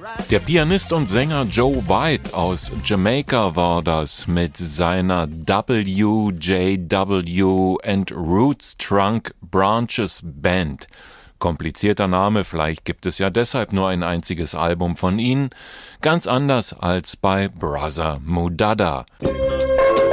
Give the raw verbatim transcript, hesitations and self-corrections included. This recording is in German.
Der Pianist und Sänger Joe White aus Jamaika war das mit seiner W J W and Roots Trunk Branches Band. Komplizierter Name, vielleicht gibt es ja deshalb nur ein einziges Album von ihnen. Ganz anders als bei Brother Mudada.